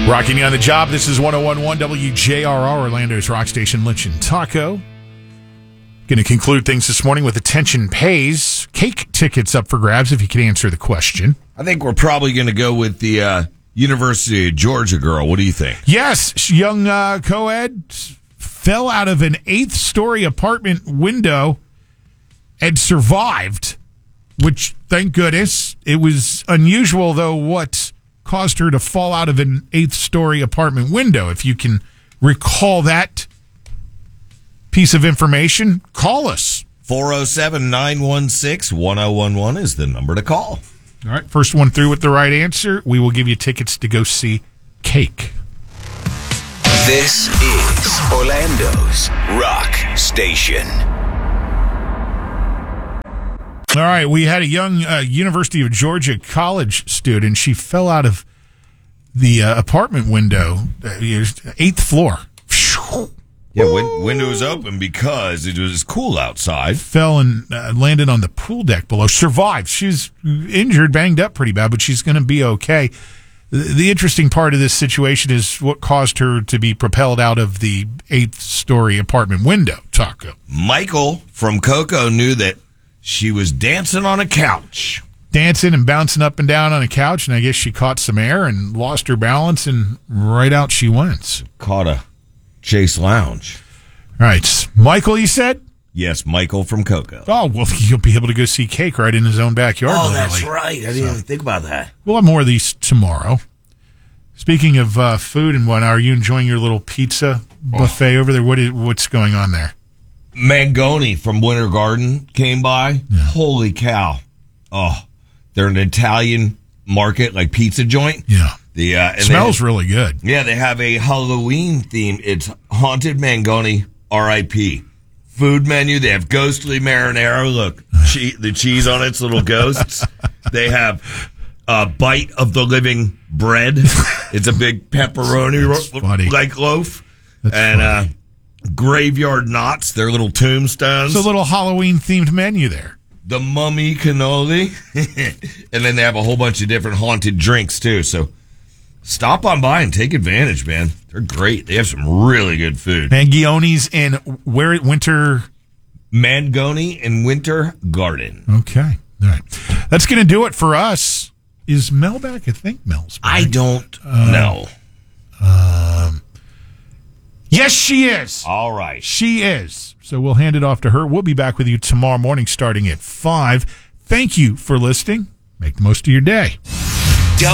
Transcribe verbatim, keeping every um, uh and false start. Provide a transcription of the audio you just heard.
Rocking you on the job. This is one oh one point one W J R R, Orlando's rock station, Lynch and Taco. Going to conclude things this morning with Attention Pays. Cake tickets up for grabs if you can answer the question. I think we're probably going to go with the uh, University of Georgia girl. What do you think? Yes, young uh, co-ed fell out of an eighth-story apartment window and survived, which, thank goodness. It was unusual, though, what caused her to fall out of an eighth-story apartment window. If you can recall that piece of information, call us. four oh seven, nine one six, one oh one one is the number to call. All right, first one through with the right answer, we will give you tickets to go see Cake. This is Orlando's rock station. All right, we had a young uh, University of Georgia college student. She fell out of the uh, apartment window, uh, eighth floor. Yeah, win- window was open because it was cool outside. Fell and uh, landed on the pool deck below. Survived. She's injured, banged up pretty bad, but she's going to be okay. The, the interesting part of this situation is what caused her to be propelled out of the eighth-story apartment window, Taco. Michael from Cocoa knew that she was dancing on a couch. Dancing and bouncing up and down on a couch, and I guess she caught some air and lost her balance, and right out she went. Caught a Chase Lounge. All right. Michael, you said? Yes, Michael from Cocoa. Oh, well, you'll be able to go see Cake right in his own backyard. Oh, literally. that's right. I didn't so, even think about that. We'll have more of these tomorrow. Speaking of uh, food and what, are you enjoying your little pizza buffet oh. over there? What is, what's going on there? Mangoni from Winter Garden came by. Yeah. Holy cow. Oh, they're an Italian market, like pizza joint. Yeah. The uh, and smells have, really good. Yeah, they have a Halloween theme. It's Haunted Mangoni, R I P Food menu. They have ghostly marinara. Look, che- the cheese on it's little ghosts. They have a bite of the living bread. It's a big pepperoni ro- like loaf. That's and funny. uh, graveyard knots. They're little tombstones. It's a little Halloween themed menu there. The mummy cannoli. And then they have a whole bunch of different haunted drinks too. So stop on by and take advantage, man. They're great. They have some really good food. Mangioni's in where Winter... Mangoni in Winter Garden. Okay. All right. That's going to do it for us. Is Mel back? I think Mel's back. I don't uh, know. Um, yes, she is. All right. She is. So we'll hand it off to her. We'll be back with you tomorrow morning starting at five. Thank you for listening. Make the most of your day.